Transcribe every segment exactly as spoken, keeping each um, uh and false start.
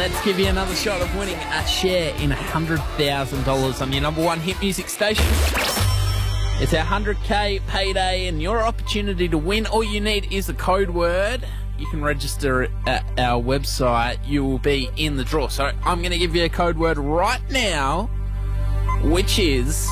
Let's give you another shot of winning a share in one hundred thousand dollars on your number one hit music station. It's our one hundred K payday and your opportunity to win. All you need is a code word. You can register at our website. You will be in the draw. So I'm going to give you a code word right now, which is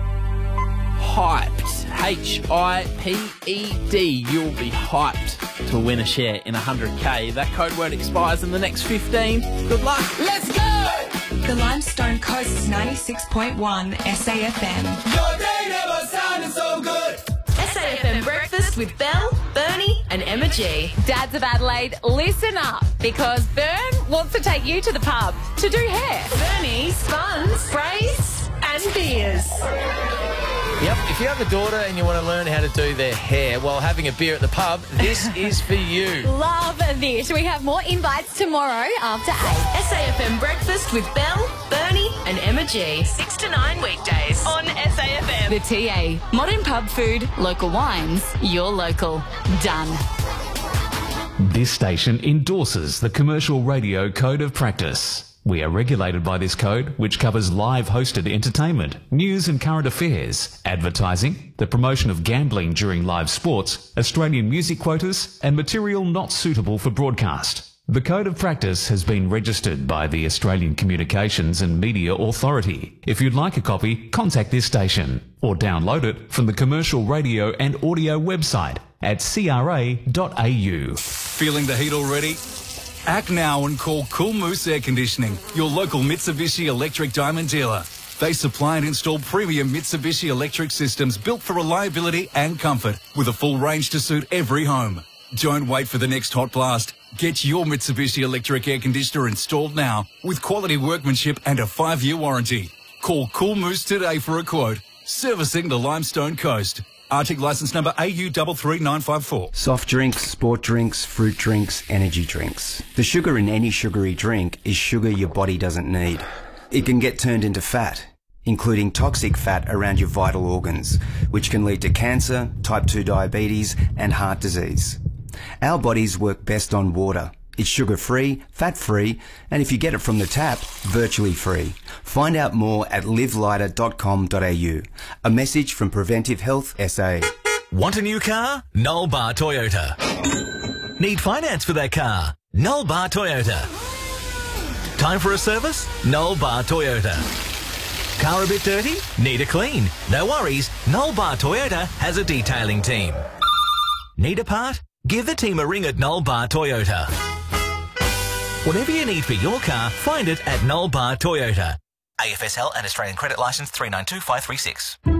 hyped. H I P E D. You'll be hyped to win a share in one hundred K. That code word expires in the next fifteen. Good luck. Let's go! The Limestone Coast is ninety-six point one S A F M. Your day never sounded so good. S A F M Breakfast with Belle, Bernie and Emma G. Dads of Adelaide, listen up, because Bern wants to take you to the pub to do hair. Bernie, spuns, sprays and beers. Yep, if you have a daughter and you want to learn how to do their hair while having a beer at the pub, this is for you. Love this. We have more invites tomorrow after eight. S A F M Breakfast with Belle, Bernie and Emma G. six to nine weekdays on S A F M. The T A. Modern pub food, local wines, your local. Done. This station endorses the Commercial Radio Code of Practice. We are regulated by this code, which covers live hosted entertainment, news and current affairs, advertising, the promotion of gambling during live sports, Australian music quotas, and material not suitable for broadcast. The Code of Practice has been registered by the Australian Communications and Media Authority. If you'd like a copy, contact this station or download it from the Commercial Radio and Audio website at c r a dot a u. Feeling the heat already? Act now and call Cool Moose Air Conditioning, your local Mitsubishi Electric Diamond dealer. They supply and install premium Mitsubishi electric systems built for reliability and comfort, with a full range to suit every home. Don't wait for the next hot blast. Get your Mitsubishi electric air conditioner installed now, with quality workmanship and a five-year warranty. Call Cool Moose today for a quote. Servicing the Limestone Coast. Arctic licence number A U three three nine five four. Soft drinks, sport drinks, fruit drinks, energy drinks. The sugar in any sugary drink is sugar your body doesn't need. It can get turned into fat, including toxic fat around your vital organs, which can lead to cancer, type two diabetes, and heart disease. Our bodies work best on water. It's sugar-free, fat-free, and if you get it from the tap, virtually free. Find out more at live lighter dot com dot a u. A message from Preventive Health S A. Want a new car? Noel Bar Toyota. Need finance for that car? Noel Bar Toyota. Time for a service? Noel Bar Toyota. Car a bit dirty? Need a clean? No worries, Noel Bar Toyota has a detailing team. Need a part? Give the team a ring at Noel Bar Toyota. Whatever you need for your car, find it at Noel Bar Toyota. A F S L and Australian Credit Licence three nine two five three six.